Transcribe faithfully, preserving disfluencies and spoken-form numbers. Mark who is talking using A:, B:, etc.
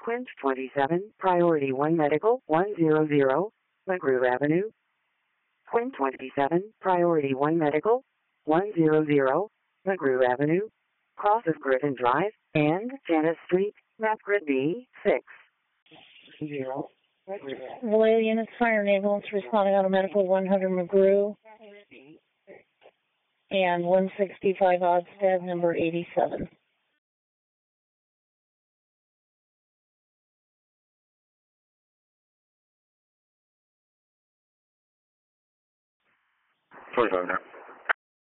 A: Quint twenty-seven, Priority one Medical, one hundred, McGrew Avenue. Quint twenty-seven, Priority one Medical, one hundred, McGrew Avenue, cross of Griffin Drive, and Janice Street, map grid B, six. Zero.
B: Relay units, fire and ambulance responding out of medical one hundred McGrew and one sixty-five Odstead, number eighty-seven.
C: twenty-five now.